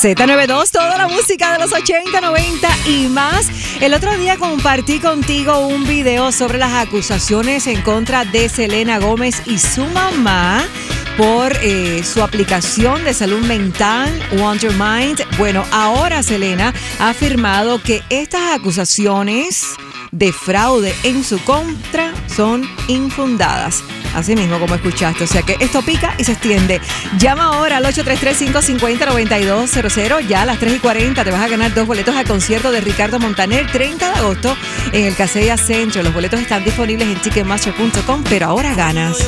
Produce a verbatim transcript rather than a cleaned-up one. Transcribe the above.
Z noventa y dos, toda la música de los ochenta, noventa y más. El otro día compartí contigo un video sobre las acusaciones en contra de Selena Gómez y su mamá por eh, su aplicación de salud mental, Wonder Mind. Bueno, ahora Selena ha afirmado que estas acusaciones de fraude en su contra son infundadas. Así mismo como escuchaste, o sea que esto pica y se extiende. Llama ahora al ocho tres tres, cinco cinco cero, nueve dos cero cero. Ya a las tres y cuarenta te vas a ganar dos boletos al concierto de Ricardo Montaner, treinta de agosto en el Casella Centro. Los boletos están disponibles en ticketmaster punto com, pero ahora ganas.